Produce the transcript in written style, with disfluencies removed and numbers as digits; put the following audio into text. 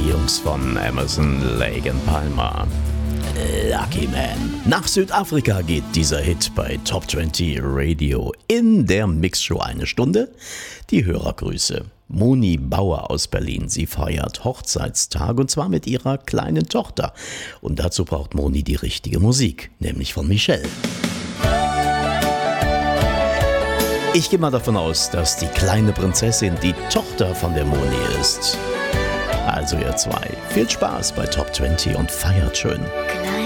Jungs von Emerson, Lake and Palmer. Lucky Man. Nach Südafrika geht dieser Hit bei Top 20 Radio. In der Mixshow eine Stunde. Die Hörergrüße. Moni Bauer aus Berlin. Sie feiert Hochzeitstag und zwar mit ihrer kleinen Tochter. Und dazu braucht Moni die richtige Musik, nämlich von Michelle. Ich gehe mal davon aus, dass die kleine Prinzessin die Tochter von der Moni ist. Also ihr zwei, viel Spaß bei Top 20 und feiert schön. Klar.